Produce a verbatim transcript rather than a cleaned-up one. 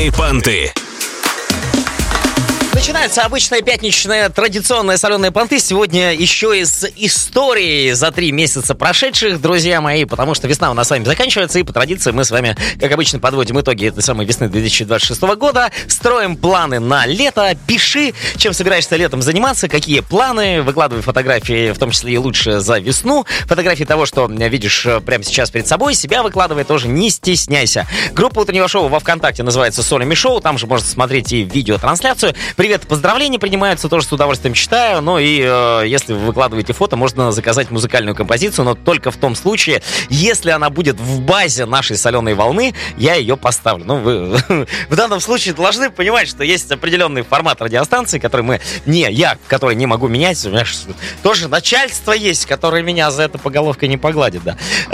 Соленые понты. Начинается обычная пятничная традиционная соленые понты. Сегодня еще и с историей за три месяца прошедших, друзья мои, потому что весна у нас с вами заканчивается, и по традиции мы с вами, как обычно, подводим итоги этой самой весны две тысячи двадцать шестого года, строим планы на лето. Пиши, чем собираешься летом заниматься, какие планы, выкладывай фотографии, в том числе и лучше за весну, фотографии того, что видишь прямо сейчас перед собой, себя выкладывай тоже, не стесняйся. Группа утреннего шоу во ВКонтакте называется Солями Шоу, там же можно смотреть и видеотрансляцию. Привет, поздравления принимаются, тоже с удовольствием читаю. Ну и э, если вы выкладываете фото, можно заказать музыкальную композицию, но только в том случае, если она будет в базе нашей соленой волны, я ее поставлю. Ну, вы в данном случае должны понимать, что есть определенный формат радиостанции, который мы, не, я, который не могу менять. У меня тоже начальство есть, которое меня за это по головке не погладит, да.